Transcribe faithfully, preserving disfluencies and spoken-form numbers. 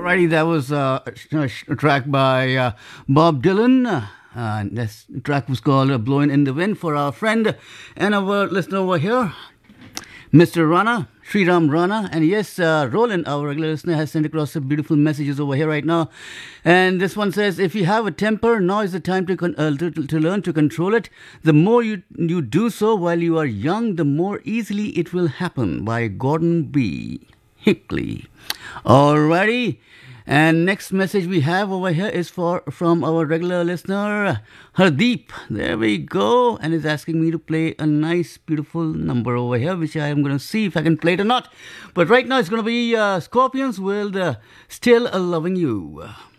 Alrighty, that was uh, a, sh- a track by uh, Bob Dylan. Uh, this track was called uh, Blowing in the Wind for our friend and our listener over here, Mister Rana, Sriram Rana. And yes, uh, Roland, our regular listener, has sent across some beautiful messages over here right now. And this one says, if you have a temper, now is the time to, con- uh, to, to learn to control it. The more you, you do so while you are young, the more easily it will happen. By Gordon B. Hinckley. Alrighty. And next message we have over here is for from our regular listener, Hardeep. There we go. And is asking me to play a nice, beautiful number over here, which I am going to see if I can play it or not. But right now it's going to be uh, Scorpions with uh, Still A Loving You.